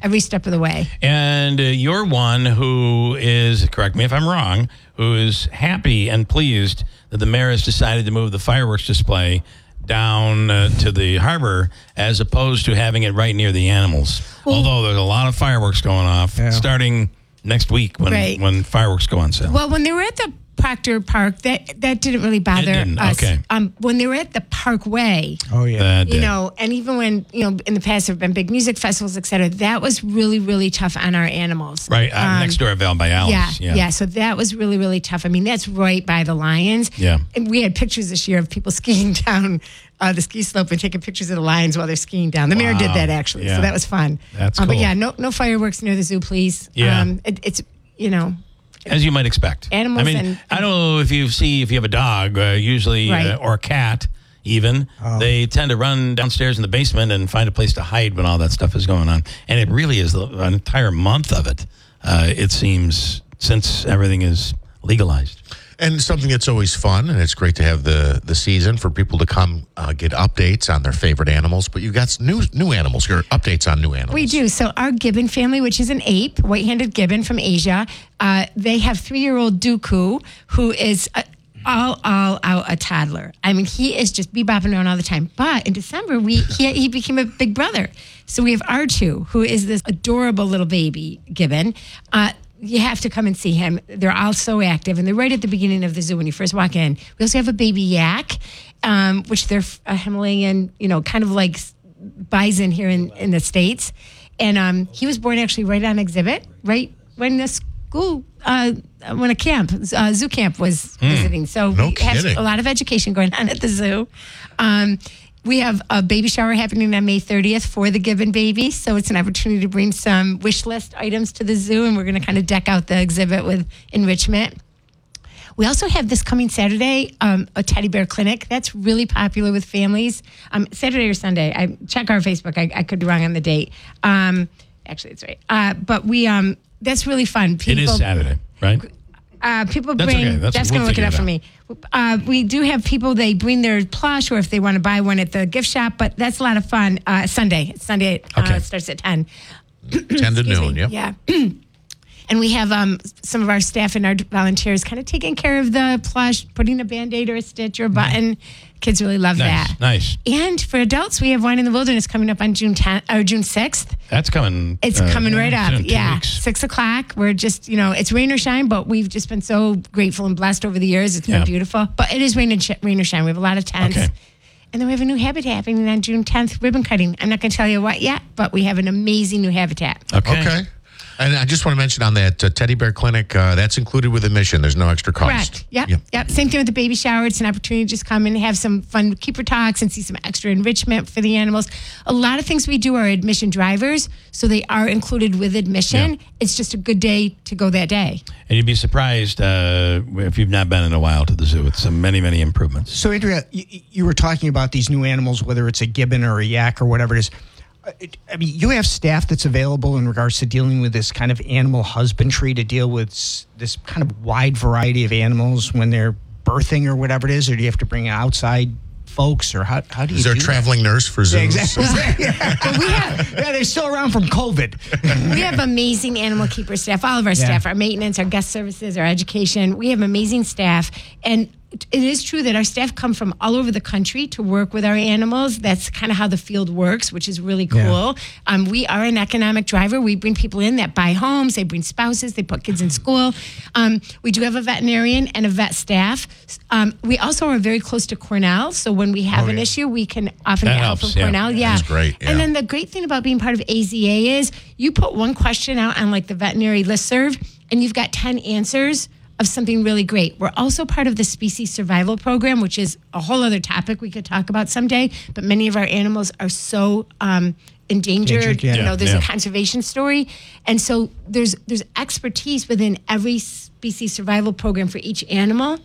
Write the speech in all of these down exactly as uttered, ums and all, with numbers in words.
every step of the way. And uh, you're one who is, correct me if I'm wrong, who is happy and pleased that the mayor has decided to move the fireworks display down uh, to the harbor as opposed to having it right near the animals. Well, although there's a lot of fireworks going off yeah. starting next week when, right. when fireworks go on sale. Well, when they were at the Proctor Park, that that didn't really bother didn't. us. Okay. Um, when they were at the Parkway, oh yeah, that you did. know, and even when you know in the past there have been big music festivals, et cetera, that was really really tough on our animals. Right uh, um, next door at Val by Alice. Yeah, yeah, yeah. So that was really really tough. I mean, that's right by the lions. Yeah, and we had pictures this year of people skiing down uh, the ski slope and taking pictures of the lions while they're skiing down. The wow. mayor did that actually, yeah. so that was fun. That's um, cool. But yeah, no no fireworks near the zoo, please. Yeah, um, it, it's you know. As you might expect. Animals I mean, and, I don't know if you see, if you have a dog, uh, usually, right. uh, or a cat, even, oh. they tend to run downstairs in the basement and find a place to hide when all that stuff is going on. And it really is the, an entire month of it, uh, it seems, since everything is legalized. And something that's always fun, and it's great to have the, the season for people to come uh, get updates on their favorite animals. But you've got new new animals here, updates on new animals. We do. So our gibbon family, which is an ape, white-handed gibbon from Asia, uh, they have three-year-old Dooku, who is a, all all out a toddler. I mean, he is just bebopping around all the time. But in December, we he, he became a big brother. So we have R two, who is this adorable little baby gibbon. Uh, You have to come and see him. They're all so active, and they're right at the beginning of the zoo when you first walk in. We also have a baby yak, um, which they're a Himalayan, you know, kind of like bison here in, in the States. And um, he was born actually right on exhibit, right when the school, uh, when a camp, uh, zoo camp was mm. visiting. So no we kidding. have a lot of education going on at the zoo. Um, We have a baby shower happening on May thirtieth for the gibbon baby. So it's an opportunity to bring some wish list items to the zoo, and we're going to kind of deck out the exhibit with enrichment. We also have this coming Saturday, um, a teddy bear clinic. That's really popular with families. Um, Saturday or Sunday. I check our Facebook. I, I could be wrong on the date. Um, actually, it's right. Uh, but we um, that's really fun. People, it is Saturday, right? Uh, people that's bring, okay. that's, that's we'll going to look it up it for me. Uh, we do have people, they bring their plush or if they want to buy one at the gift shop, but that's a lot of fun. Uh, Sunday. Sunday uh, okay. starts at ten. ten to noon, yep. Yeah. And we have um, some of our staff and our volunteers kind of taking care of the plush, putting a Band-Aid or a stitch or a button. Kids really love nice, that. Nice. And for adults, we have Wine in the Wilderness coming up on June tenth or June sixth. That's coming. It's uh, coming right up. Yeah. Weeks. Six o'clock. We're just, you know, it's rain or shine, but we've just been so grateful and blessed over the years. It's been yeah. beautiful. But it is rain, and sh- rain or shine. We have a lot of tents. Okay. And then we have a new habitat happening on June tenth, ribbon cutting. I'm not going to tell you what yet, but we have an amazing new habitat. Okay. Okay. And I just want to mention on that uh, teddy bear clinic, uh, that's included with admission. There's no extra cost. Correct. Yep. Yep. Yep. Same thing with the baby shower. It's an opportunity to just come and have some fun keeper talks and see some extra enrichment for the animals. A lot of things we do are admission drivers, so they are included with admission. Yeah. It's just a good day to go that day. And you'd be surprised uh, if you've not been in a while to the zoo. It's some many, many improvements. So, Andrea, you, you were talking about these new animals, whether it's a gibbon or a yak or whatever it is. I mean, you have staff that's available in regards to dealing with this kind of animal husbandry to deal with this kind of wide variety of animals when they're birthing or whatever it is, or do you have to bring outside folks, or how, how do you Is there do a traveling that? nurse for zoos? Yeah, exactly. yeah. But we have, yeah, they're still around from COVID. We have amazing animal keeper staff, all of our Yeah. staff, our maintenance, our guest services, our education. We have amazing staff. And it is true that our staff come from all over the country to work with our animals. That's kind of how the field works, which is really cool. Yeah. Um, we are an economic driver. We bring people in that buy homes. They bring spouses. They put kids in school. Um, we do have a veterinarian and a vet staff. Um, we also are very close to Cornell. So when we have Oh, an yeah. issue, we can often That get help helps, from yeah. Cornell. Yeah. That's great, yeah. And then the great thing about being part of A Z A is you put one question out on like the veterinary listserv and you've got ten answers of something really great. We're also part of the species survival program, which is a whole other topic we could talk about someday. But many of our animals are so um, endangered. Endangered, yeah. You know, there's Yeah. a conservation story, and so there's there's expertise within every species survival program for each animal.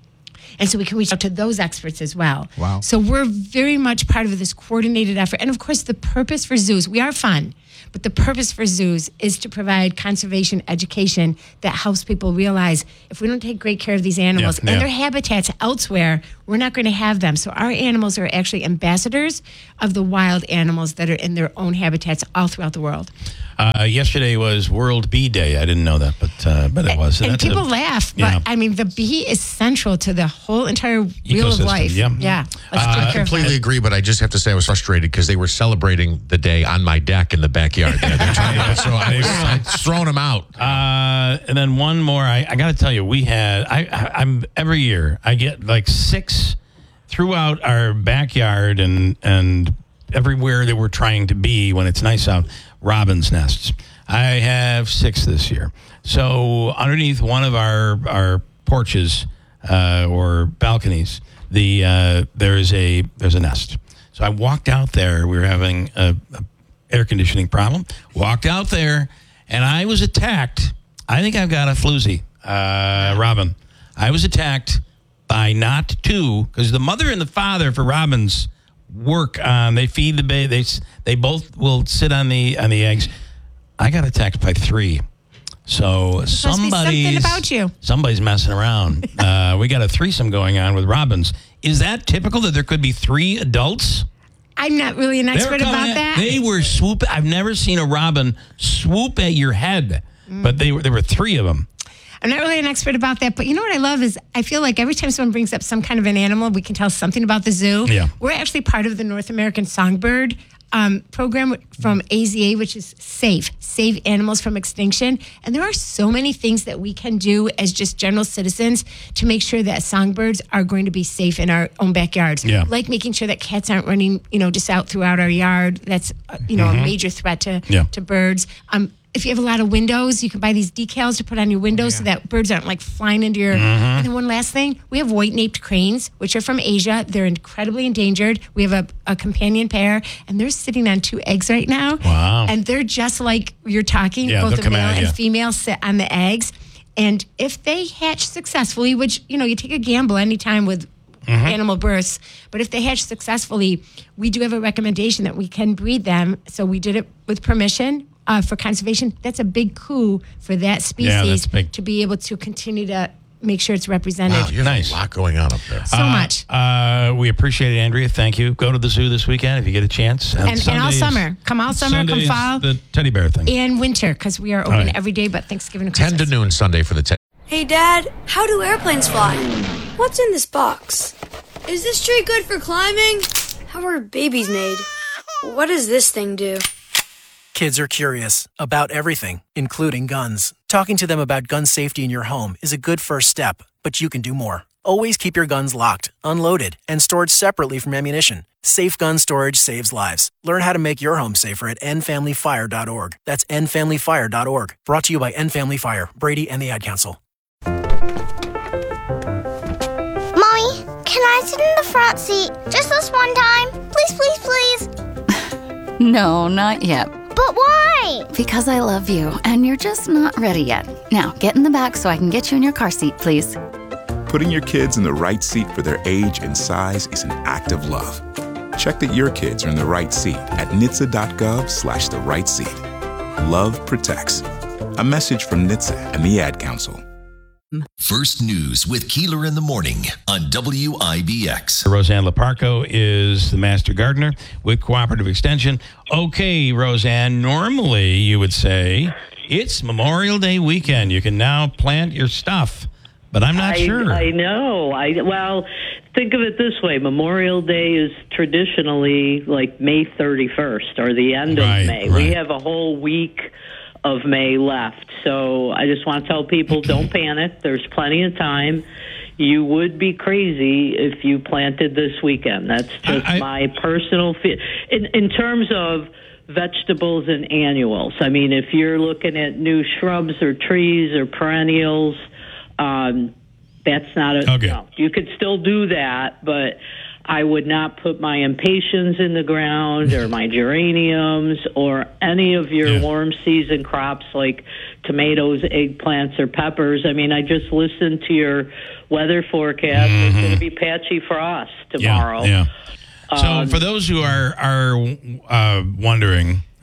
And so we can reach out to those experts as well. Wow. So we're very much part of this coordinated effort. And of course, the purpose for zoos, we are fun, But the purpose for zoos is to provide conservation education that helps people realize if we don't take great care of these animals Yeah, yeah. and their habitats elsewhere, we're not going to have them. So our animals are actually ambassadors of the wild animals that are in their own habitats all throughout the world. Uh, yesterday was World Bee Day. I didn't know that, but uh, but it was. And That's people a- laugh, but yeah. I mean, the bee is central to the whole entire wheel of Ecosystem, life. yeah. yeah. Let's I take care of completely that. agree, but I just have to say I was frustrated because they were celebrating the day on my deck in the backyard. There. They're trying to- so I was, I was throwing them out. Uh, and then one more. I, I got to tell you, we had. I, I I'm every year I get like six throughout our backyard and and everywhere that we're trying to be when it's nice out. Robin's nests. I have six this year. So underneath one of our our porches uh, or balconies, the uh, there is a there's a nest. So I walked out there. We were having a, a air conditioning problem. Walked out there, and I was attacked. I think I've got a floozy, uh, Robin. I was attacked by not two, because the mother and the father for robins work on. They feed the baby. They s- they both will sit on the on the eggs. I got attacked by three. So must be somebody's something about you. Somebody's messing around. uh, we got a threesome going on with robins. Is that typical that there could be three adults? I'm not really an They were expert coming about at- that. They were swoop. I've never seen a robin swoop at your head, but they were. There were three of them. I'm not really an expert about that, but you know what I love is I feel like every time someone brings up some kind of an animal, we can tell something about the zoo. Yeah. We're actually part of the North American Songbird um, program from A Z A, which is SAFE, Save Animals from Extinction. And there are so many things that we can do as just general citizens to make sure that songbirds are going to be safe in our own backyards. Yeah. Like making sure that cats aren't running, you know, just out throughout our yard. That's, uh, you know, a major threat to, Yeah. to birds. Um, if you have a lot of windows, you can buy these decals to put on your windows so that birds aren't like flying into your. And then one last thing, we have white-naped cranes, which are from Asia. They're incredibly endangered. We have a, a companion pair, and they're sitting on two eggs right now. Wow. And they're just like you're talking. Yeah, both they'll the come male at and ya. female sit on the eggs. And if they hatch successfully, which, you know, you take a gamble anytime with animal births, but if they hatch successfully, we do have a recommendation that we can breed them. So we did it with permission. Uh, for conservation, that's a big coup for that species Yeah, that's big. to be able to continue to make sure it's represented. Wow, you have Nice. a lot going on up there. So much. Uh, we appreciate it, Andrea. Thank you. Go to the zoo this weekend if you get a chance. And, and all Sunday is- summer. Come all summer, Sunday come is fall, The teddy bear thing. and winter, because we are open right. every day, but Thanksgiving and ten Christmas. to noon Sunday for the ten. Hey, Dad, how do airplanes fly? What's in this box? Is this tree good for climbing? How are babies made? What does this thing do? Kids are curious about everything, including guns. Talking to them about gun safety in your home is a good first step, but you can do more. Always keep your guns locked, unloaded, and stored separately from ammunition. Safe gun storage saves lives. Learn how to make your home safer at end family fire dot org. That's end family fire dot org. Brought to you by End Family Fire, Brady, and the Ad Council. Mommy, can I sit in the front seat just this one time? Please, please, please. No, not yet. But why? Because I love you, and you're just not ready yet. Now, get in the back so I can get you in your car seat, please. Putting your kids in the right seat for their age and size is an act of love. Check that your kids are in the right seat at N H T S A dot gov slash the right seat. Love protects. A message from N H T S A and the Ad Council. First News with Keeler in the Morning on W I B X. Roseanne Leparco is the master gardener with Cooperative Extension. Okay, Roseanne, normally you would say it's Memorial Day weekend. You can now plant your stuff, but I'm not I, sure. I know. I well, think of it this way: Memorial Day is traditionally like May thirty-first or the end Right, of May. right. We have a whole week of May left, so I just want to tell people: don't panic. There's plenty of time. You would be crazy if you planted this weekend. That's just I- I- my personal feel. In, in terms of vegetables and annuals, I mean, if you're looking at new shrubs or trees or perennials, um, that's not a. Okay. No, you could still do that, but I would not put my impatiens in the ground or my geraniums or any of your Yeah. warm season crops like tomatoes, eggplants, or peppers. I mean, I just listened to your weather forecast. It's going to be patchy frost tomorrow. Yeah, yeah. So Um, for those who are are uh, wondering,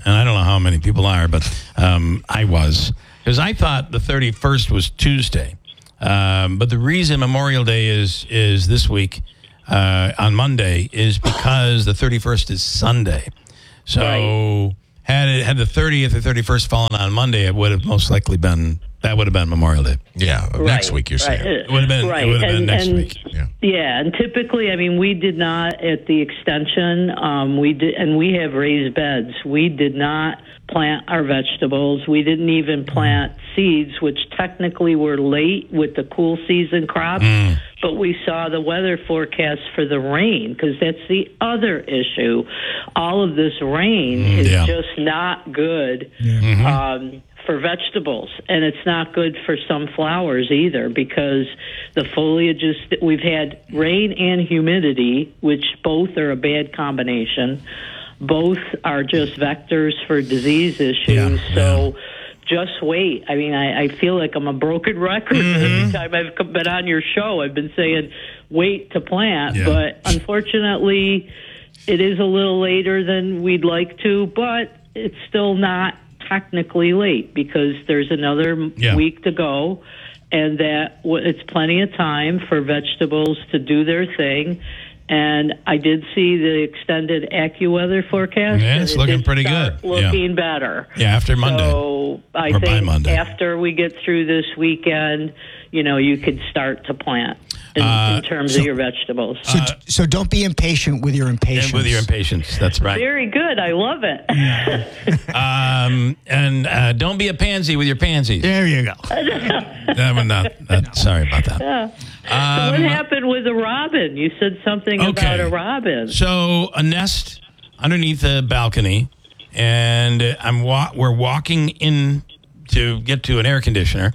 and I don't know how many people are, but um, I was, because I thought the thirty-first was Tuesday. Um, but the reason Memorial Day is is this week uh, on Monday is because the thirty-first is Sunday. So right. had it, had the thirtieth or thirty-first fallen on Monday, it would have most likely been that would have been Memorial Day. Yeah, right, next week you're right. saying it would have been. Right. It would have and, been next and, week. Yeah. Yeah, and typically, I mean, we did not at the extension. Um, we did, and we have raised beds. We did not plant our vegetables. We didn't even plant seeds, which technically were late with the cool season crops. Mm. But we saw the weather forecast for the rain, because that's the other issue. All of this rain mm, is yeah. just not good yeah. mm-hmm. um, for vegetables, and it's not good for some flowers either, because the foliage is, we've had rain and humidity, which both are a bad combination. Both are just vectors for disease issues. Yeah, so yeah. just wait. I mean, I, I feel like I'm a broken record. Mm-hmm. Every time I've been on your show, I've been saying, wait to plant. Yeah. But unfortunately, it is a little later than we'd like to, but it's still not technically late, because there's another yeah. week to go. And that it's plenty of time for vegetables to do their thing. And I did see the extended AccuWeather forecast. Yeah, it's it looking pretty good. Looking yeah. better. Yeah, after Monday. So I or think by Monday. after we get through this weekend, you know, you could start to plant in, uh, in terms so, of your vegetables. So, uh, so don't be impatient with your impatience. With your impatience, that's right. Very good. I love it. um, and uh, don't be a pansy with your pansies. There you go. that one not, that, no. Sorry about that. Yeah. Um, so what happened with a robin? You said something okay. about a robin. So a nest underneath a balcony, and I'm wa- we're walking in to get to an air conditioner,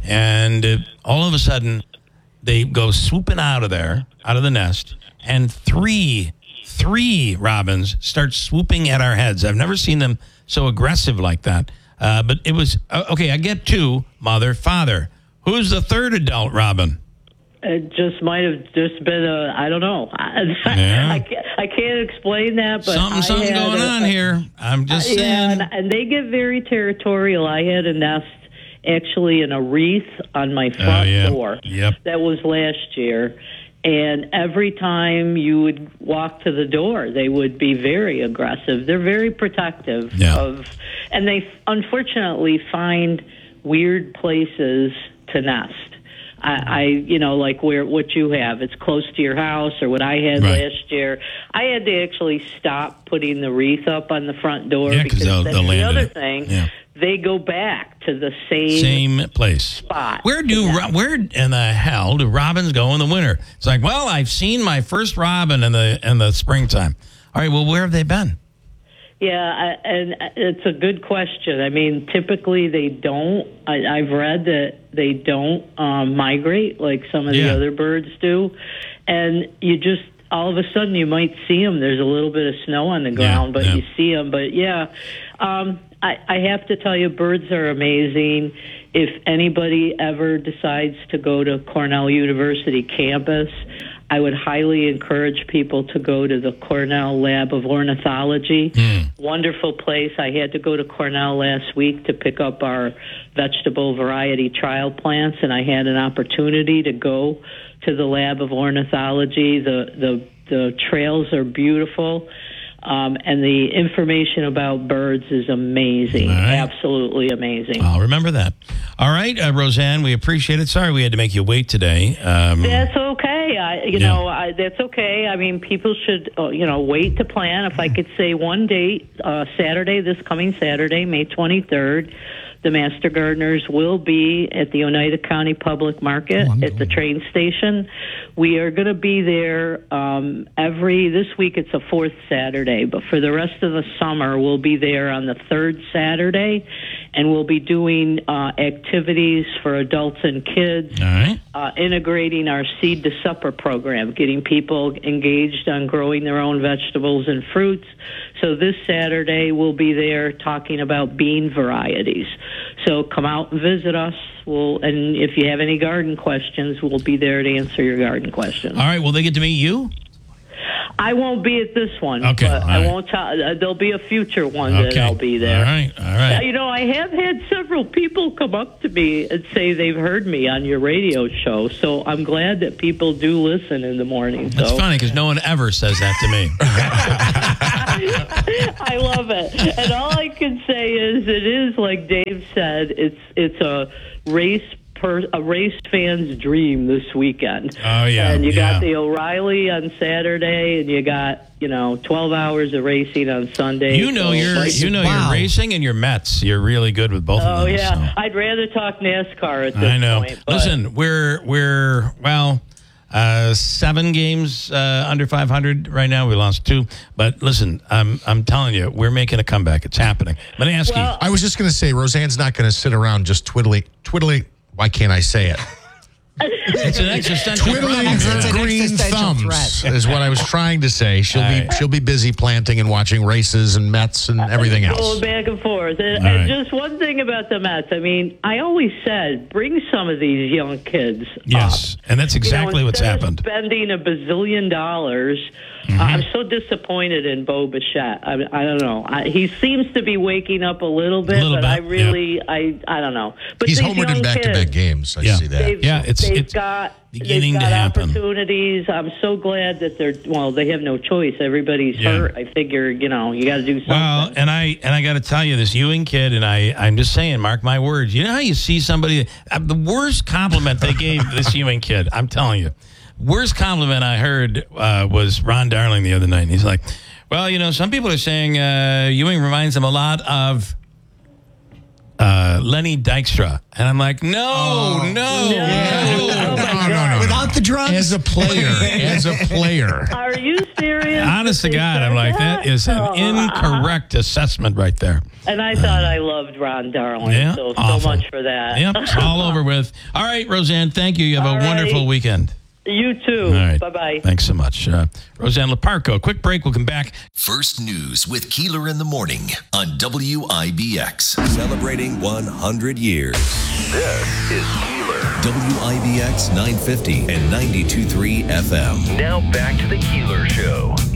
and uh, all of a sudden they go swooping out of there, out of the nest, and three, three robins start swooping at our heads. I've never seen them so aggressive like that. Uh, but it was, uh, okay, I get two, mother, father. Who's the third adult robin? It just might have just been a, I don't know. Yeah. I, can't, I can't explain that, but something, something going a, on here. I'm just uh, saying. Yeah, and, and they get very territorial. I had a nest actually in a wreath on my front uh, yeah. door. Yep. That was last year. And every time you would walk to the door, they would be very aggressive. They're very protective yeah. of, and they unfortunately find weird places to nest. I, I, you know, like where what you have, it's close to your house, or what I had right. last year. I had to actually stop putting the wreath up on the front door yeah, because they'll, that's they'll the other it. thing. Yeah. They go back to the same same place spot. Where do yeah. where in the hell do robins go in the winter? It's like, well, I've seen my first robin in the in the springtime. All right, well, where have they been? Yeah, I, and it's a good question. I mean, typically they don't. I, I've read that they don't um, migrate like some of yeah. the other birds do, and you just all of a sudden you might see them. There's a little bit of snow on the ground, yeah, but yeah. you see them. But yeah, um, I, I have to tell you, birds are amazing. If anybody ever decides to go to Cornell University campus, I would highly encourage people to go to the Cornell Lab of Ornithology. Mm. Wonderful place. I had to go to Cornell last week to pick up our vegetable variety trial plants, and I had an opportunity to go to the Lab of Ornithology. The the, the trails are beautiful. Um, and the information about birds is amazing. Right. Absolutely amazing. I'll remember that. All right, uh, Roseanne, we appreciate it. Sorry we had to make you wait today. Um, that's okay. I, you yeah. know, I, that's okay. I mean, people should, uh, you know, wait to plan. If I could say one date, uh, Saturday, this coming Saturday, May twenty-third, the Master Gardeners will be at the Oneida County Public Market Wonderful. At the train station. We are going to be there um, every, this week it's a fourth Saturday, but for the rest of the summer, we'll be there on the third Saturday, and we'll be doing uh, activities for adults and kids, All right. uh, integrating our Seed to Supper program, getting people engaged on growing their own vegetables and fruits. So this Saturday, we'll be there talking about bean varieties. So come out and visit us. We'll, and if you have any garden questions, we'll be there to answer your garden questions. All right. Will they get to meet you? I won't be at this one. Okay, but all I right. won't. T- uh, there'll be a future one Okay. that I'll be there. All right, all right. Uh, You know, I have had several people come up to me and say they've heard me on your radio show. So I'm glad that people do listen in the morning. That's so. funny because no one ever says that to me. I love it. And all I can say is it is, like Dave said, it's it's a race per, a race fan's dream this weekend. Oh, yeah. And you yeah. got the O'Reilly on Saturday, and you got, you know, twelve hours of racing on Sunday. You know So, you're like- you know Wow. you're racing and your Mets. You're really good with both Oh of them. yeah, so. I'd rather talk NASCAR at this I know. point. but- Listen, we're we're well uh, seven games uh, under five hundred right now. We lost two, but listen, I'm I'm telling you, we're making a comeback. It's happening. Let me ask Well, I was just going to say, Roseanne's not going to sit around just twiddly, twiddly. Why can't I say it? you, it's an existential Twiddling problem. It's an her green existential thumbs threat. is what I was trying to say. She'll All be right. she'll be busy planting and watching races and Mets and everything else. Going back and forth. And, All right. and just one thing about the Mets. I mean, I always said, bring some of these young kids Yes, up. and that's exactly you know, what's instead of happened. Spending a bazillion dollars. Mm-hmm. Uh, I'm so disappointed in Bo Bichette. I, I don't know. I, he seems to be waking up a little bit, Little but bit, I really, I, I don't know. But He's these homered in young back-to-back kids, games. I Yeah. see that. They've, Yeah, it's- they've it's got beginning they've to got happen. opportunities. I'm so glad that they're well. They have no choice. Everybody's Yeah. hurt. I figure you know you got to do something. Well, and I and I got to tell you, this Ewing kid, and I, I'm just saying, mark my words. You know how you see somebody, uh, the worst compliment they gave this Ewing kid, I'm telling you, worst compliment I heard uh, was Ron Darling the other night. And he's like, well, you know, some people are saying uh, Ewing reminds them a lot of uh, Lenny Dykstra. And I'm like, no, Oh. no, no. Oh, my no, no, no. Without the drugs? As a player, as a player. Are you serious? Honest to They God, said I'm like, that is an Oh, incorrect assessment right there. And I thought I loved Ron Darling, Yeah, so awful. so much for that. Yep, it's all over with. All right, Roseanne, thank you. You have All a right. wonderful weekend. You too. All right. Bye bye. Thanks so much. Uh, Roseanne Leparco. Quick break. We'll come back. First News with Keeler in the morning on W I B X. Celebrating one hundred years. This is Keeler. W I B X nine fifty and ninety-two point three F M. Now back to the Keeler Show.